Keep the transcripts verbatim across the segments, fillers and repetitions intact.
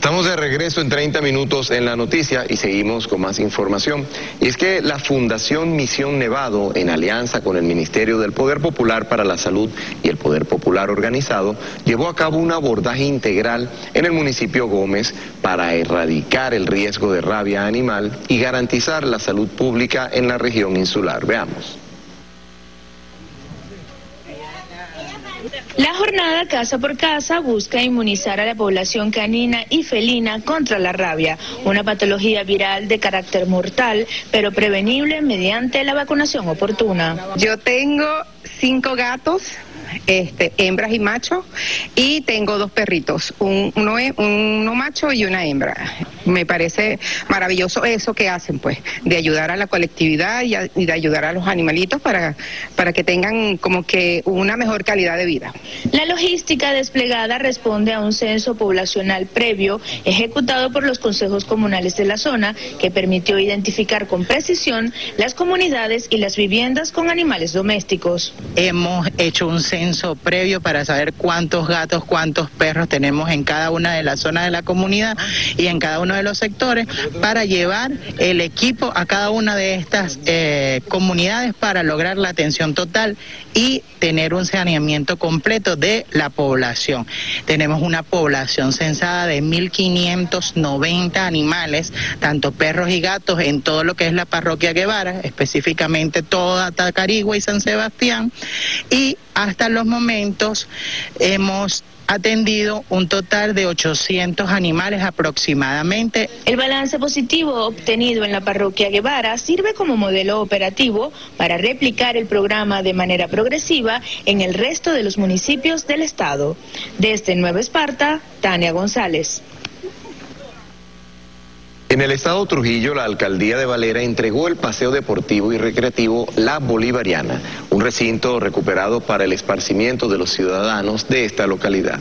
Estamos de regreso en treinta minutos en la noticia y seguimos con más información. Y es que la Fundación Misión Nevado, en alianza con el Ministerio del Poder Popular para la Salud y el Poder Popular Organizado, llevó a cabo un abordaje integral en el municipio Gómez para erradicar el riesgo de rabia animal y garantizar la salud pública en la región insular. Veamos. La jornada Casa por Casa busca inmunizar a la población canina y felina contra la rabia, una patología viral de carácter mortal, pero prevenible mediante la vacunación oportuna. Yo tengo cinco gatos, este, hembras y machos, y tengo dos perritos, un, uno, uno macho y una hembra. Me parece maravilloso eso que hacen, pues, de ayudar a la colectividad y, a, y de ayudar a los animalitos para, para que tengan como que una mejor calidad de vida. La logística desplegada responde a un censo poblacional previo ejecutado por los consejos comunales de la zona que permitió identificar con precisión las comunidades y las viviendas con animales domésticos. Hemos hecho un censo previo para saber cuántos gatos, cuántos perros tenemos en cada una de las zonas de la comunidad y en cada uno de los sectores para llevar el equipo a cada una de estas eh, comunidades para lograr la atención total y tener un saneamiento completo de la población. Tenemos una población censada de mil quinientos noventa animales, tanto perros y gatos, en todo lo que es la parroquia Guevara, específicamente toda Tacarigua y San Sebastián, y hasta los momentos hemos atendido un total de ochocientos animales aproximadamente. El balance positivo obtenido en la parroquia Guevara sirve como modelo operativo para replicar el programa de manera progresiva en el resto de los municipios del estado. Desde Nueva Esparta, Tania González. En el estado Trujillo, la alcaldía de Valera entregó el paseo deportivo y recreativo La Bolivariana, un recinto recuperado para el esparcimiento de los ciudadanos de esta localidad.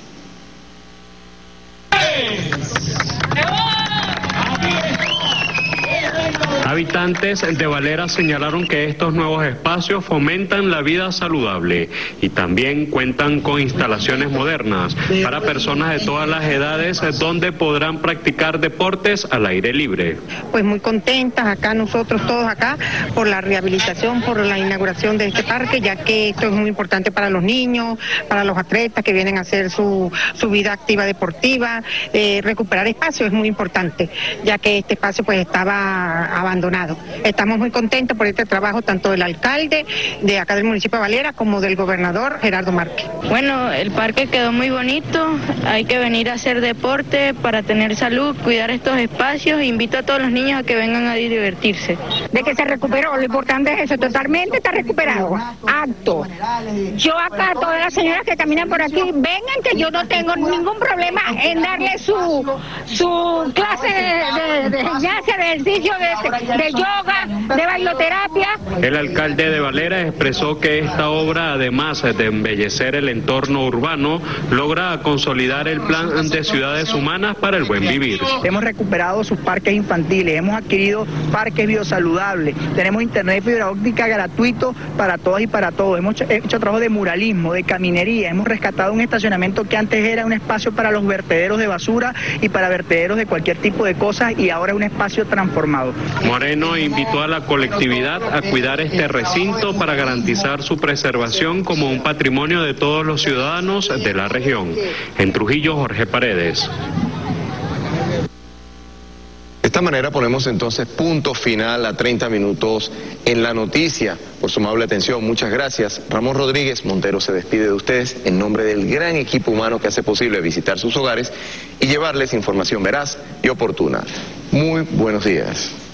Habitantes de Valera señalaron que estos nuevos espacios fomentan la vida saludable y también cuentan con instalaciones modernas para personas de todas las edades donde podrán practicar deportes al aire libre. Pues muy contentas acá nosotros todos acá por la rehabilitación, por la inauguración de este parque, ya que esto es muy importante para los niños, para los atletas que vienen a hacer su, su vida activa deportiva. Eh, recuperar espacio es muy importante, ya que este espacio pues estaba abandonado. Estamos muy contentos por este trabajo tanto del alcalde de acá del municipio de Valera como del gobernador Gerardo Márquez. Bueno, el parque quedó muy bonito, hay que venir a hacer deporte para tener salud, cuidar estos espacios e invito a todos los niños a que vengan a divertirse. De que se recuperó, lo importante es eso, totalmente está recuperado, apto. Yo acá, todas las señoras que caminan por aquí, vengan que yo no tengo ningún problema en darle su, su clase de, de, de gimnasia, de ejercicio, de de yoga, de bailoterapia. El alcalde de Valera expresó que esta obra, además de embellecer el entorno urbano, logra consolidar el plan de ciudades humanas para el buen vivir. Hemos recuperado sus parques infantiles, hemos adquirido parques biosaludables, tenemos internet fibra óptica gratuito para todas y para todos, hemos hecho, hecho trabajo de muralismo, de caminería, hemos rescatado un estacionamiento que antes era un espacio para los vertederos de basura y para vertederos de cualquier tipo de cosas y ahora es un espacio transformado. Moreno invitó a la colectividad a cuidar este recinto para garantizar su preservación como un patrimonio de todos los ciudadanos de la región. En Trujillo, Jorge Paredes. De esta manera ponemos entonces punto final a treinta minutos en la noticia. Por su amable atención, muchas gracias. Ramón Rodríguez Montero se despide de ustedes en nombre del gran equipo humano que hace posible visitar sus hogares y llevarles información veraz y oportuna. Muy buenos días.